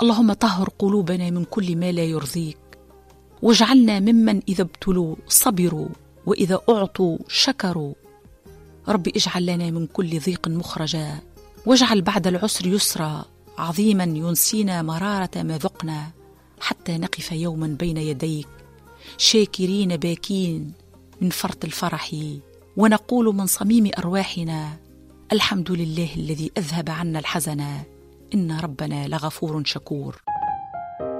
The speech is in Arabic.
اللهم طهر قلوبنا من كل ما لا يرضيك، واجعلنا ممن إذا ابتلوا صبروا وإذا أعطوا شكروا. رب اجعل لنا من كل ضيق مخرجا، واجعل بعد العسر يسرا عظيما ينسينا مرارة ما ذقنا، حتى نقف يوما بين يديك شاكرين باكين من فرط الفرح، ونقول من صميم أرواحنا الحمد لله الذي أذهب عنا الحزن، إن ربنا لغفور شكور.